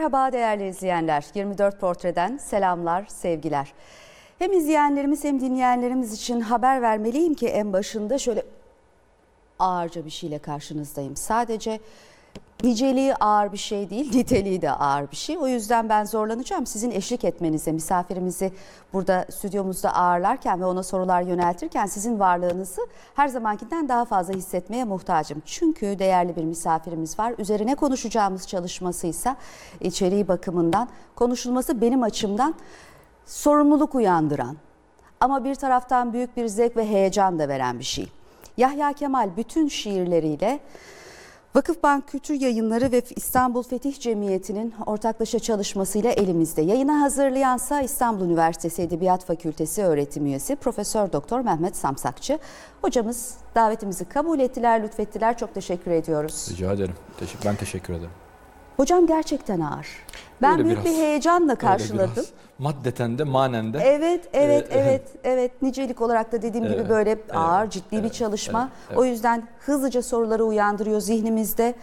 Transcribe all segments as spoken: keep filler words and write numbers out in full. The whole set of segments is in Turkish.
Merhaba değerli izleyenler. yirmi dört Portre'den selamlar, sevgiler. Hem izleyenlerimiz hem dinleyenlerimiz için haber vermeliyim ki en başında şöyle ağırca bir şeyle karşınızdayım. Sadece niceliği ağır bir şey değil, niteliği de ağır bir şey. O yüzden ben zorlanacağım sizin eşlik etmenize, misafirimizi burada stüdyomuzda ağırlarken ve ona sorular yöneltirken sizin varlığınızı her zamankinden daha fazla hissetmeye muhtacım. Çünkü değerli bir misafirimiz var. Üzerine konuşacağımız çalışmasıysa içeriği bakımından, konuşulması benim açımdan sorumluluk uyandıran ama bir taraftan büyük bir zevk ve heyecan da veren bir şey. Yahya Kemal bütün şiirleriyle Vakıfbank Kültür Yayınları ve İstanbul Fetih Cemiyeti'nin ortaklaşa çalışmasıyla elimizde. Yayını hazırlayansa İstanbul Üniversitesi Edebiyat Fakültesi öğretim üyesi Profesör Doktor Mehmet Samsakçı. Hocamız davetimizi kabul ettiler, lütfettiler. Çok teşekkür ediyoruz. Rica ederim. Ben teşekkür ederim. Hocam gerçekten ağır. Ben Öyle büyük biraz, bir heyecanla karşıladım. Maddeten de manen de. Evet, evet, Ee, evet, evet. Nicelik olarak da dediğim gibi Evet, böyle evet, ağır, ciddi evet, bir çalışma. evet, evet. O yüzden hızlıca soruları uyandırıyor zihnimizde.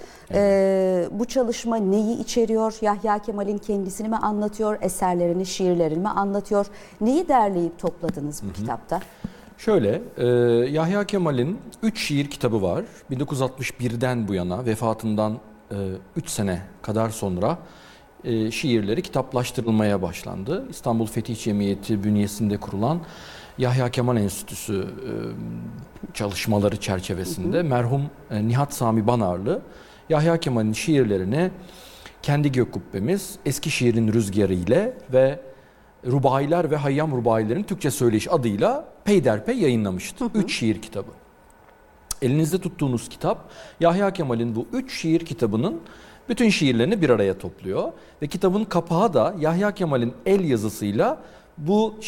Ee, bu çalışma neyi içeriyor? Yahya Kemal'in kendisini mi anlatıyor? Eserlerini, şiirlerini mi anlatıyor? Neyi derleyip topladınız bu Hı hı. kitapta? Şöyle, e, Yahya Kemal'in üç şiir kitabı var. bin dokuz yüz altmış birden bu yana, vefatından üç sene kadar sonra e, şiirleri kitaplaştırılmaya başlandı. İstanbul Fetih Cemiyeti bünyesinde kurulan Yahya Kemal Enstitüsü e, çalışmaları çerçevesinde hı hı. merhum e, Nihat Sami Banarlı Yahya Kemal'in şiirlerini Kendi Gök Kubbemiz, Eski Şiirin Rüzgarı ile ve Rubailer ve Hayyam Rubailerin Türkçe Söyleyiş adıyla peyderpey yayınlamıştı. Hı hı. Üç şiir kitabı. Elinizde tuttuğunuz kitap Yahya Kemal'in bu üç şiir kitabının bütün şiirlerini bir araya topluyor. Ve kitabın kapağı da Yahya Kemal'in el yazısıyla bu